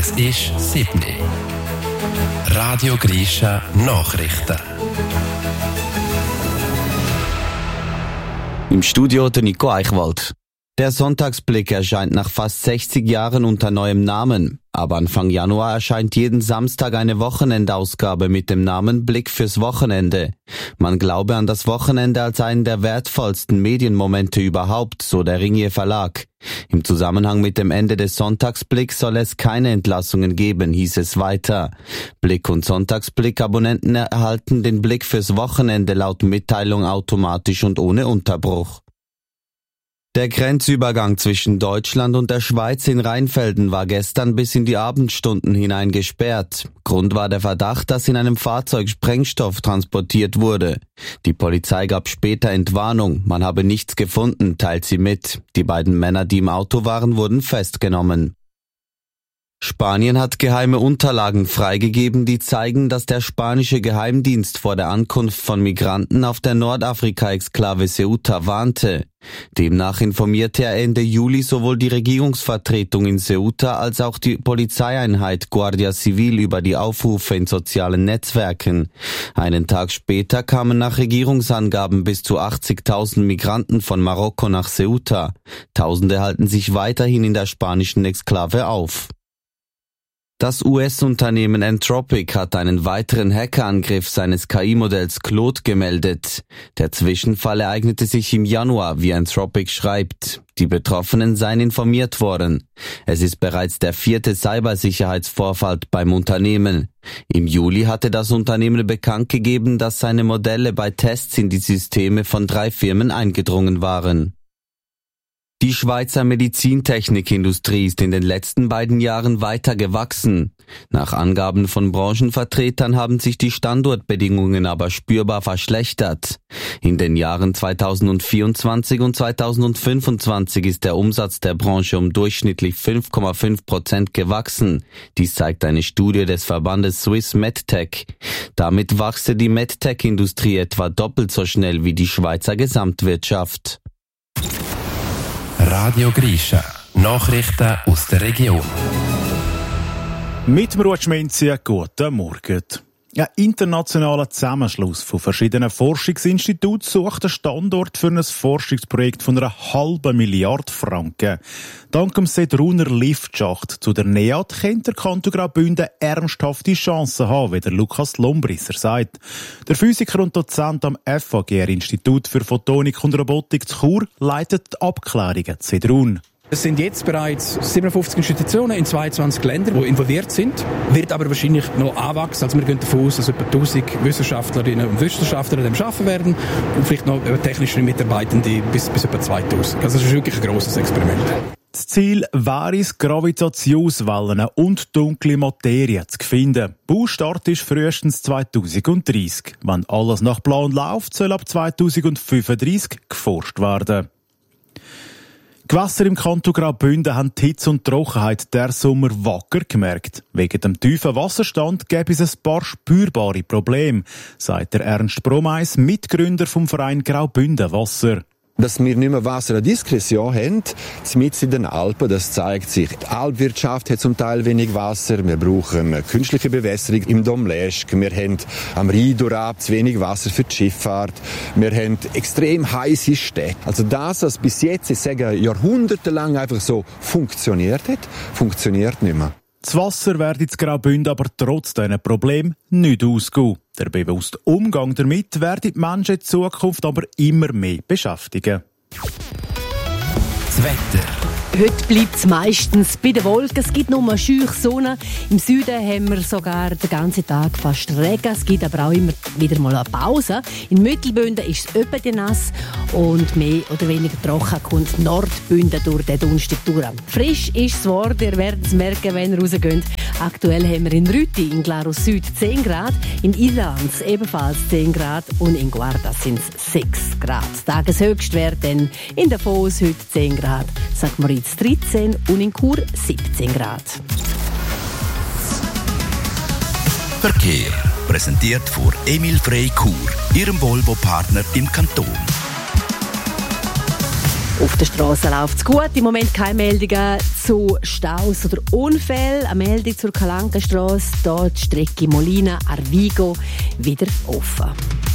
Es ist 7 Uhr. Radio Grisha Nachrichten. Im Studio der Nico Eichwald. Der Sonntagsblick erscheint nach fast 60 Jahren unter neuem Namen. Ab Anfang Januar erscheint jeden Samstag eine Wochenendausgabe mit dem Namen Blick fürs Wochenende. Man glaube an das Wochenende als einen der wertvollsten Medienmomente überhaupt, so der Ringier Verlag. Im Zusammenhang mit dem Ende des Sonntagsblicks soll es keine Entlassungen geben, hieß es weiter. Blick- und Sonntagsblick-Abonnenten erhalten den Blick fürs Wochenende laut Mitteilung automatisch und ohne Unterbruch. Der Grenzübergang zwischen Deutschland und der Schweiz in Rheinfelden war gestern bis in die Abendstunden hinein gesperrt. Grund war der Verdacht, dass in einem Fahrzeug Sprengstoff transportiert wurde. Die Polizei gab später Entwarnung, man habe nichts gefunden, teilt sie mit. Die beiden Männer, die im Auto waren, wurden festgenommen. Spanien hat geheime Unterlagen freigegeben, die zeigen, dass der spanische Geheimdienst vor der Ankunft von Migranten auf der Nordafrika-Exklave Ceuta warnte. Demnach informierte er Ende Juli sowohl die Regierungsvertretung in Ceuta als auch die Polizeieinheit Guardia Civil über die Aufrufe in sozialen Netzwerken. Einen Tag später kamen nach Regierungsangaben bis zu 80.000 Migranten von Marokko nach Ceuta. Tausende halten sich weiterhin in der spanischen Exklave auf. Das US-Unternehmen Anthropic hat einen weiteren Hackerangriff seines KI-Modells Claude gemeldet. Der Zwischenfall ereignete sich im Januar, wie Anthropic schreibt. Die Betroffenen seien informiert worden. Es ist bereits der 4. Cybersicherheitsvorfall beim Unternehmen. Im Juli hatte das Unternehmen bekannt gegeben, dass seine Modelle bei Tests in die Systeme von 3 Firmen eingedrungen waren. Die Schweizer Medizintechnikindustrie ist in den letzten beiden Jahren weiter gewachsen. Nach Angaben von Branchenvertretern haben sich die Standortbedingungen aber spürbar verschlechtert. In den Jahren 2024 und 2025 ist der Umsatz der Branche um durchschnittlich 5,5% gewachsen. Dies zeigt eine Studie des Verbandes Swiss MedTech. Damit wachse die MedTech-Industrie etwa doppelt so schnell wie die Schweizer Gesamtwirtschaft. Radio Grisha Nachrichten aus der Region. Mit dem Rutschmenzi, guten Morgen. Ein internationaler Zusammenschluss von verschiedenen Forschungsinstituten sucht einen Standort für ein Forschungsprojekt von 500 Milliarden Franken. Dank dem Sedruner Liftschacht zu der NEAT könnte der Kanton Graubünden ernsthafte Chancen haben, wie der Lukas Lombrisser sagt. Der Physiker und Dozent am FAGR-Institut für Photonik und Robotik zu Chur leitet die Abklärungen zu Sedrun. Es sind jetzt bereits 57 Institutionen in 22 Ländern, die involviert sind. Wird aber wahrscheinlich noch anwachsen. Also wir gehen davon aus, dass etwa 1000 Wissenschaftlerinnen und Wissenschaftler an dem arbeiten werden und vielleicht noch technische Mitarbeitende bis etwa 2000. Also es ist wirklich ein grosses Experiment. Das Ziel wäre es, Gravitationswellen und dunkle Materie zu finden. Baustart ist frühestens 2030. Wenn alles nach Plan läuft, soll ab 2035 geforscht werden. Die Gewässer im Kanton Graubünden haben die Hitze und Trockenheit der Sommer wacker gemerkt. Wegen dem tiefen Wasserstand gäbe es ein paar spürbare Probleme, sagt der Ernst Bromeis, Mitgründer vom Verein Graubünden Wasser. Dass wir nicht mehr Wasser an Diskretion haben, mitten in den Alpen, das zeigt sich. Die Alpwirtschaft hat zum Teil wenig Wasser, wir brauchen künstliche Bewässerung im Domleschg, wir haben am Rheindurab zu wenig Wasser für die Schifffahrt, wir haben extrem heiße Städte. Also das, was bis jetzt, ich sage, jahrhundertelang einfach so funktioniert hat, funktioniert nicht mehr. Das Wasser wird in Graubünden aber trotz diesen Problemen nicht ausgehen. Der bewusste Umgang damit werden die Menschen in Zukunft aber immer mehr beschäftigen. Das Wetter. Heute bleibt es meistens bei den Wolken. Es gibt nur scheuche Sonne. Im Süden haben wir sogar den ganzen Tag fast Regen. Es gibt aber auch immer wieder mal eine Pause. In Mittelbünden ist es öppe nass und mehr oder weniger trocken kommt Nordbünden durch den Donnerstag durch. Frisch ist es warm, ihr werdet es merken, wenn ihr rausgeht. Aktuell haben wir in Rüti, in Glarus Süd 10 Grad, in Ilanz ebenfalls 10 Grad und in Guarda sind es 6 Grad. Tageshöchstwert dann in Davos heute 10 Grad, St. Moritz 13 und in Chur 17 Grad. Verkehr präsentiert von Emil Frey Chur, Ihrem Volvo-Partner im Kanton. Auf der Straße läuft es gut. Im Moment keine Meldungen zu Staus oder Unfällen. Eine Meldung zur Calancastrasse. Hier die Strecke Molina-Arvigo wieder offen.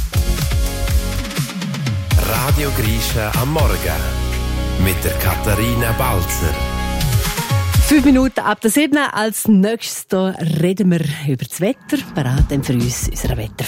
Radio Grisha am Morgen mit der Katharina Balzer. 5 Minuten ab der 7. Als nächstes reden wir über das Wetter. Bereit für uns unser Wetter.